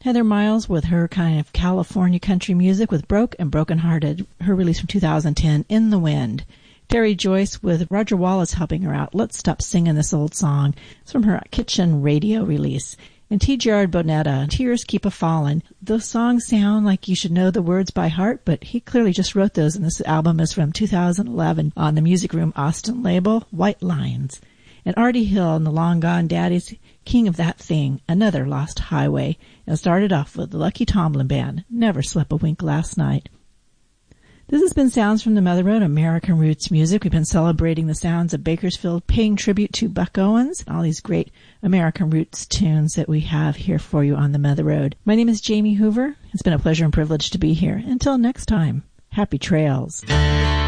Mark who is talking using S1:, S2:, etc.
S1: Heather Miles with her kind of California country music with Broke and Brokenhearted, her release from 2010, In the Wind. Terry Joyce with Roger Wallace helping her out, Let's Stop Singing This Old Song. It's from her Kitchen Radio release. And T. Gerard Bonetta, Tears Keep A-Fallin'. Those songs sound like you should know the words by heart, but he clearly just wrote those, and this album is from 2011 on the Music Room Austin label, White Lines. And Artie Hill and the Long Gone Daddies, King of That Thing, another Lost Highway. And started off with the Lucky Tomlin Band, Never Slept a Wink Last Night. This has been Sounds from the Mother Road, American Roots Music. We've been celebrating the sounds of Bakersfield, paying tribute to Buck Owens, and all these great American Roots tunes that we have here for you on the Mother Road. My name is Jamie Hoover. It's been a pleasure and privilege to be here. Until next time, happy trails.